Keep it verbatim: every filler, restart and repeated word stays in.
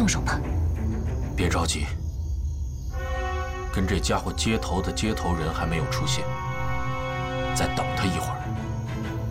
动手吧。 别着急，跟这家伙接头的接头人还没有出现，再等他一会儿。